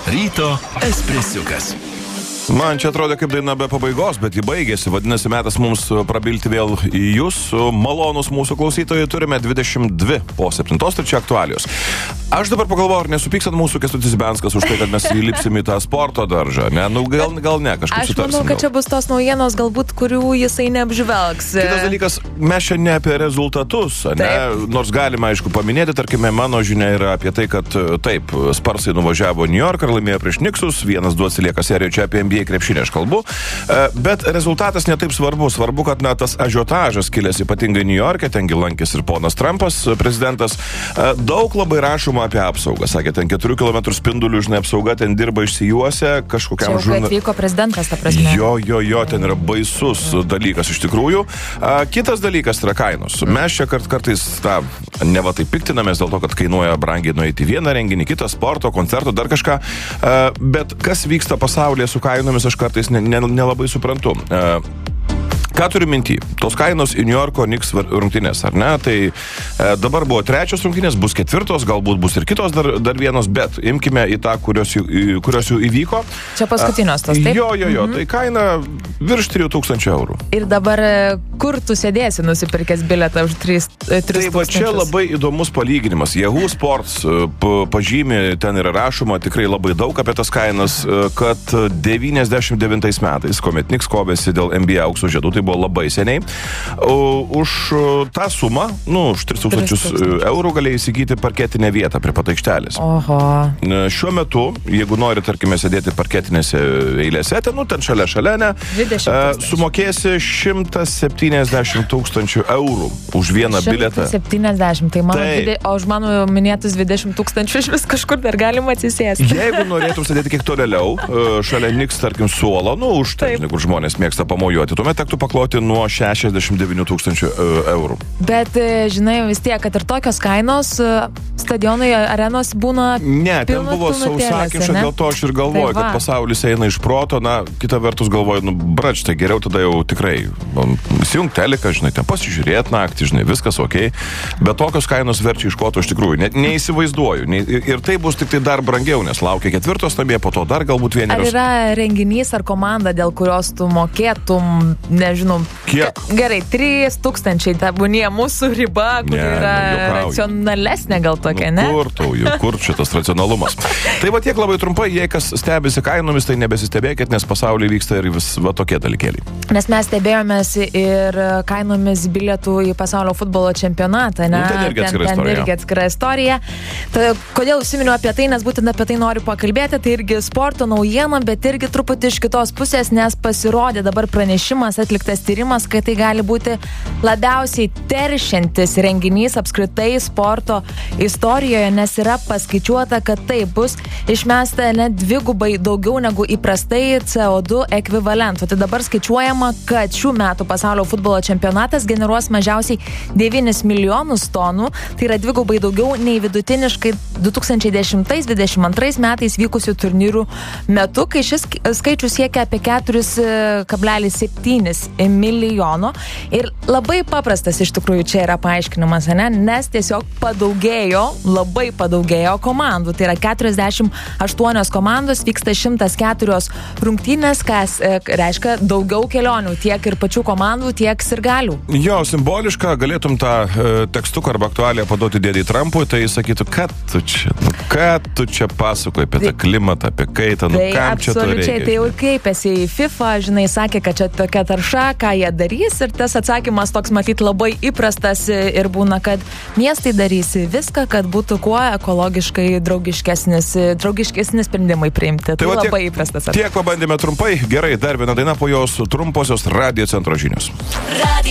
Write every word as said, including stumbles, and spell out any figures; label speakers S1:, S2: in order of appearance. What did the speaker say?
S1: Ryto espresiukas.
S2: Man čia atrodo kaip daina be pabaigos, bet ji baigėsi. Vadinasi, metas mums prabilti vėl į jūs. Malonus mūsų klausytojai, turime dvidešimt dvi po septintos, tai čia aktualijos. Aš dabar pagalvoju, ar nesupyks ant mūsų Kęstutis Benskas už tai, kad mes įlipsim į tą sporto daržą. Ne, nu gal, gal ne, kažkaip
S3: aš
S2: sutarsim.
S3: Aš manau, kad čia bus tos naujienos, galbūt, kurių jisai neapžvelgs.
S2: Kitas dalykas, mes čia ne apie rezultatus, ne? Nors galima, aišku, paminėti, tarkime, mano žinia yra apie tai, kad taip, Sparsai nuvažiavo New York ir laimėjo prieš Niksus, vienas du atsilieka serijoje, čia apie N B A krepšinį aš kalbu, bet rezultatas netaip svarbu. Svarbu, kad na, tas ažiotažas kilęs ypatingai New York'e, tengi lankės ir ponas Trumpas, prezidentas, daug labai rašoma apie apsaugą. Sakė, ten keturių kilometrų spindulių, žinai, apsauga ten dirba išsijuose kažkokiam
S3: žurnalistui. Čia jau atvyko prezidentas, ta prasme.
S2: Jo, jo, jo, ten yra baisus dalykas iš tikrųjų. Kitas dalykas yra kainos. Mes čia kart, kartais tą neva tai piktinamės dėl to, kad kainuoja brangiai nueiti vieną renginį, kitą sporto, koncerto, dar kažką. Bet kas vyksta pasaulyje su kainomis, aš kartais nelabai ne, ne suprantu. Uh, ką turiu minty? Tos kainos į New Yorko Knicks rungtynės, ar ne? Tai e, dabar buvo trečios rungtynės, bus ketvirtos, galbūt bus ir kitos dar, dar vienos, bet imkime į tą, kurios jau, kurios jau įvyko.
S3: Čia paskutinios tos, taip?
S2: Jo, jo, jo,
S3: mhm.
S2: Tai kaina virš trijų tūkstančių eurų.
S3: Ir dabar kur tu sėdėsi nusipirkęs bilietą už tris tūkstančius?
S2: Tai va čia labai įdomus palyginimas. Yahoo Sports pažymi, ten yra rašoma tikrai labai daug apie tas kainas, kad devyniasdešimt devintais metais, kuomet Knicks kovėsi dėl N B A aukso žiedų, tai buvo labai seniai. Už tą sumą, nu, už tris tūkstančius eurų galėjai įsigyti parketinę vietą prie pat aikštelės.
S3: Oho.
S2: Šiuo metu, jeigu nori, tarkime, sėdėti parketinėse eilėse, ten, nu, ten šalia, šalia, ne, sumokėsi šimtas septyniasdešimt tūkstančių eurų už vieną bilietą.
S3: šimtas septyniasdešimt, tai mano, dvide, o už mano minėtus dvidešimt tūkstančių iš vis kažkur dar galima atsisėsti.
S2: Jeigu norėtum sėdėti kiek tolėliau, šalia Knicks, tarkim, suolo, nu, už ten, kur žmonės mėgsta pamojuoti, tuomet tektų pakloti nuo šešiasdešimt devynių tūkstančių eurų.
S3: Bet, žinai, vis tiek, kad ir tokios kainos stadionai, arenos būna
S2: ne, ten buvo sausakiša, dėl to aš ir galvoju, tai kad pasaulis eina iš proto, na, kita vertus galvoju, nu, brač, tai geriau tada jau tikrai įsijung teliką, žinai, ten pasižiūrėti naktį, žinai, viskas okei, bet tokios kainos verčia iš koto iš tikrųjų, ne, neįsivaizduoju, ne, ir tai bus tik tai dar brangiau, nes laukia ketvirtos namie, po to dar galbūt vienerios.
S3: Ar yra renginys ar komanda, dėl kurios tu mokėtum, nežinau,
S2: kiek?
S3: Gerai, trys tūkstančiai, ta būnie mūsų riba, kur ne, yra nu, racionalesnė gal tokia,
S2: nu,
S3: ne?
S2: Kur tau, kur šitas racionalumas? Tai va tiek labai trumpai, jei kas stebisi kainomis, tai nebesistebėkit, nes pasaulyje vyksta ir vis va tokie dalykėliai.
S3: Nes mes stebėjomės ir kainomis bilietų į pasaulio futbolo čempionatą, ne?
S2: Nu, ten irgi atskira
S3: ten,
S2: istorija.
S3: Ten irgi atskira istorija. Tai, kodėl užsiminiau apie tai, nes būtent apie tai noriu pakalbėti, tai irgi sporto naujiena, bet irgi truputį iš kitos pusės, nes pasirodė dabar pranešimas, atliktas tyrimas, kad tai gali būti labiausiai teršiantis renginys apskritai sporto istorijoje, nes yra paskaičiuota, kad tai bus išmesta net dvigubai daugiau negu įprastai C O du ekvivalentų. Tai dabar skaičiuojama, kad šių metų pasaulio futbolo čempionatas generuos mažiausiai devynis milijonus tonų, tai yra dvigubai daugiau nei vidutiniškai du tūkstančiai dešimtais dvidešimt antrais metais vykusių turnyrų metu, kai šis skaičius siekia apie keturis kablelis septyni milijono. Ir labai paprastas iš tikrųjų čia yra paaiškinimas, ne? Nes tiesiog padaugėjo, labai padaugėjo komandų. Tai yra keturiasdešimt aštuonios komandos, vyksta šimtas keturios rungtynės, kas e, reiškia daugiau kelionių, tiek ir pačių komandų, tiek sirgalių.
S2: Jo, simboliška, galėtum tą e, tekstuką arba aktualiją paduoti dėdį Trumpui, tai sakytų, kad tu čia, nu, kad tu čia pasakoji apie tą klimatą, apie kaitą, nu,
S3: tai
S2: kam čia to reikia?
S3: Absoliučiai, tai jau kreipėsi į FIFA, žinai, sakė, kad čia tokia tarša, ką jie darys, ir tas atsakymas toks, matyt, labai įprastas ir būna, kad miestai darys viską, kad būtų kuo ekologiškai draugiškesnis, draugiškesni sprendimai priimti. Tai, tai va, labai tiek, įprastas atsakymas.
S2: Tiek pabandėme trumpai, gerai, dar viena daina po jos trumposios Radio Centro žinios.